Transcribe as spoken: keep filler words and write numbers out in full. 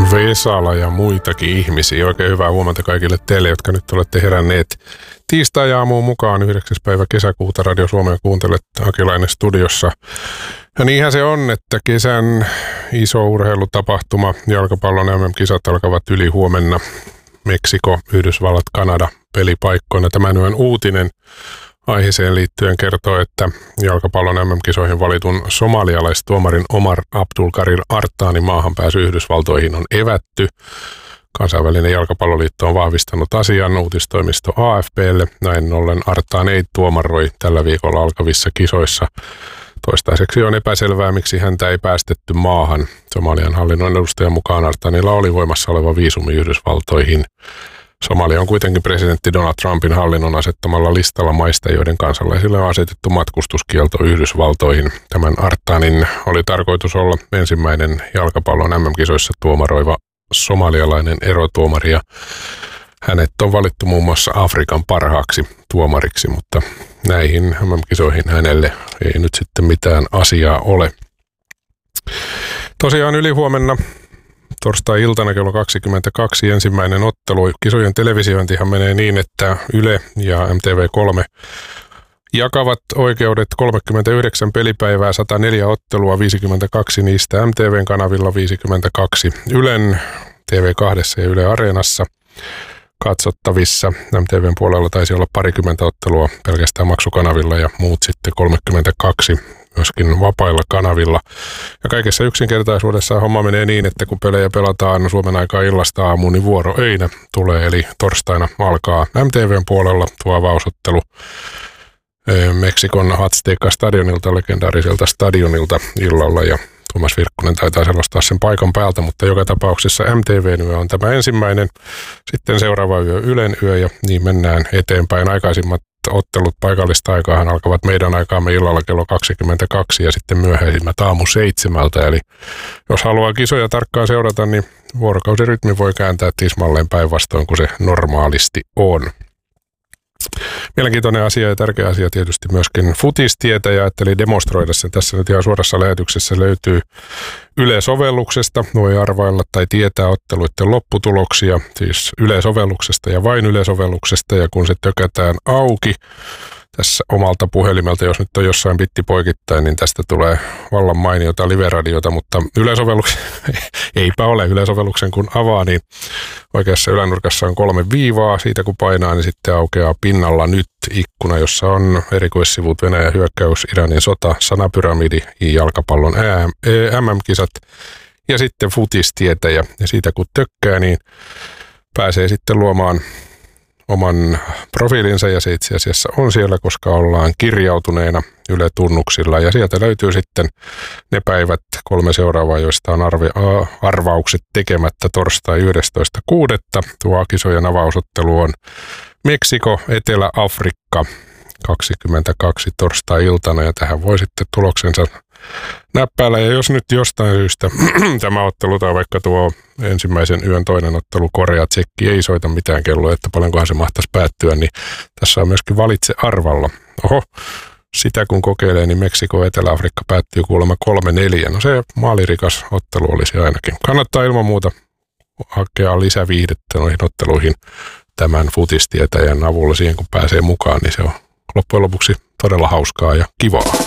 Vesala ja muitakin ihmisiä. Oikein hyvää huomenta kaikille teille, jotka nyt olette heränneet tiistai-aamuun mukaan yhdeksäs päivä kesäkuuta Radio Suomea kuuntelet Akilainen studiossa. Ja niinhän se on, että kesän iso urheilutapahtuma, jalkapallon M M-kisat alkavat yli huomenna. Meksiko, Yhdysvallat, Kanada pelipaikkoina. Tämän yön uutinen aiheeseen liittyen kertoo, että jalkapallon M M-kisoihin valitun somalialaistuomarin Omar Abdulkadir Artanin maahanpääsy Yhdysvaltoihin on evätty. Kansainvälinen jalkapalloliitto on vahvistanut asian uutistoimisto A F P:lle. Näin ollen Artan ei tuomaroi tällä viikolla alkavissa kisoissa. Toistaiseksi on epäselvää, miksi häntä ei päästetty maahan. Somalian hallinnon edustajan mukaan Artanilla oli voimassa oleva viisumi Yhdysvaltoihin. Somalia on kuitenkin presidentti Donald Trumpin hallinnon asettamalla listalla maista, joiden kansalaisille on asetettu matkustuskielto Yhdysvaltoihin. Tämän Artanin oli tarkoitus olla ensimmäinen jalkapallon M M-kisoissa tuomaroiva somalialainen erotuomari, ja hänet on valittu muun muassa Afrikan parhaaksi tuomariksi, mutta näihin M M-kisoihin hänelle ei nyt sitten mitään asiaa ole. Tosiaan ylihuomenna torstai-iltana kello kaksikymmentäkaksi ensimmäinen ottelu. Kisojen televisiointihan menee niin, että Yle ja M T V kolme jakavat oikeudet kolmekymmentäyhdeksän pelipäivää, sata neljä ottelua, viisikymmentäkaksi niistä M T V:n kanavilla, viisikymmentäkaksi Ylen T V kaksi ja Yle Areenassa katsottavissa. M T V:n puolella taisi olla parikymmentä ottelua pelkästään maksukanavilla ja muut sitten kolmekymmentäkaksi myöskin vapailla kanavilla. Ja kaikessa yksinkertaisuudessa homma menee niin, että kun pelejä pelataan Suomen aikaa illasta aamuun, niin vuoro öinä tulee, eli torstaina alkaa M T V:n puolella tuo avausottelu Meksikon Azteca stadionilta, legendaariselta stadionilta illalla, ja Tuomas Virkkunen taitaa selostaa sen paikan päältä, mutta joka tapauksessa M T V:n yö on tämä ensimmäinen, sitten seuraava yö Ylen yö, ja niin mennään eteenpäin. Aikaisimmat ottelut paikallista aikaahan alkavat meidän aikaamme illalla kello kaksikymmentäkaksi ja sitten myöhäisimmät aamu seitsemältä, eli jos haluaa kisoja tarkkaan seurata, niin vuorokausirytmi voi kääntää tismalleen päinvastoin kuin se normaalisti on. Mielenkiintoinen asia ja tärkeä asia tietysti myöskin futistietä, ja ajattelin demonstroida sen tässä nyt ihan suorassa lähetyksessä. Löytyy Yle-sovelluksesta, voi arvailla tai tietää otteluiden lopputuloksia, siis Yle-sovelluksesta ja vain Yle-sovelluksesta, ja kun se tökätään auki tässä omalta puhelimelta, jos nyt on jossain bitti poikittain, niin tästä tulee vallan mainiota live-radiota, mutta Yle-sovelluksen, eipä ole Yle-sovelluksen kun avaa, niin oikeassa ylänurkassa on kolme viivaa, siitä kun painaa, niin sitten aukeaa pinnalla nyt ikkuna, jossa on erikoissivut Venäjän hyökkäys, Iranin sota, sanapyramidi, jalkapallon M M-kisat ja sitten futistietä, ja siitä kun tökkää, niin pääsee sitten luomaan oman profiilinsa, ja se itse asiassa on siellä, koska ollaan kirjautuneena Yle-tunnuksilla, ja sieltä löytyy sitten ne päivät kolme seuraavaa, joista on arvi, arvaukset tekemättä torstai yhdestoista kuudetta Tuo kisojen avausottelu on Meksiko, Etelä-Afrikka kaksikymmentäkaksi torstai-iltana, ja tähän voi sitten tuloksensa näppäillä. Ja jos nyt jostain syystä tämä ottelu tai vaikka tuo ensimmäisen yön toinen ottelu Korea-Tsekki ei soita mitään kelloa, että paljonkohan se mahtaisi päättyä, niin tässä on myöskin valitse arvalla. Oho, sitä kun kokeilee, niin Meksiko Etelä-Afrikka päättyy kuulemma kolme neljä. No se maalirikas ottelu olisi ainakin. Kannattaa ilman muuta hakea lisäviihdettä noihin otteluihin tämän futistietäjän avulla. Siihen kun pääsee mukaan, niin se on loppujen lopuksi todella hauskaa ja kivaa.